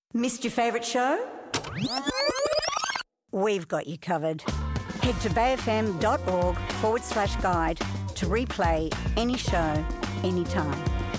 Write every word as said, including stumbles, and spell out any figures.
Missed your favourite show? We've got you covered. Head to bayfm.org forward slash guide to replay any show, anytime.